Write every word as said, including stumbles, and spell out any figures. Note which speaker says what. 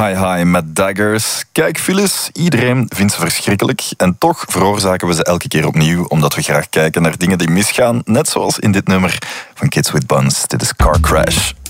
Speaker 1: Sky High met Daggers. Kijk, files, iedereen vindt ze verschrikkelijk. En toch veroorzaken we ze elke keer opnieuw, omdat we graag kijken naar dingen die misgaan. Net zoals in dit nummer van Kids with Buns. Dit is Car Crash.